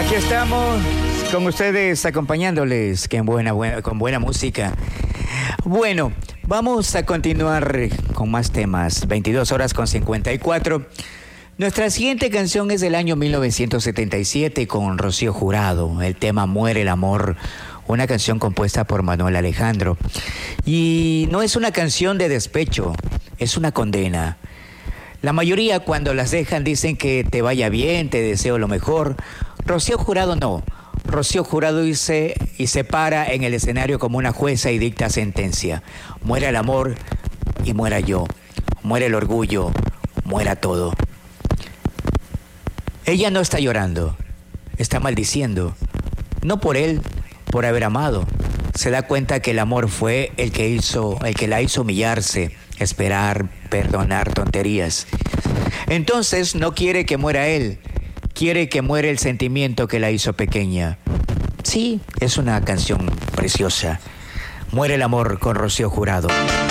Aquí estamos con ustedes acompañándoles con buena música. Bueno, vamos a continuar con más temas. 22 horas con 54. Nuestra siguiente canción es del año 1977 con Rocío Jurado. El tema Muere el amor, una canción compuesta por Manuel Alejandro. Y no es una canción de despecho, es una condena. La mayoría cuando las dejan dicen que te vaya bien, te deseo lo mejor. Rocío Jurado no. Rocío Jurado dice y se para en el escenario como una jueza y dicta sentencia. Muera el amor y muera yo. Muere el orgullo, muera todo. Ella no está llorando, está maldiciendo. No por él, por haber amado. Se da cuenta que el amor fue el que la hizo humillarse, esperar, perdonar tonterías. Entonces no quiere que muera él, quiere que muera el sentimiento que la hizo pequeña. Sí, es una canción preciosa. Muere el amor con Rocío Jurado.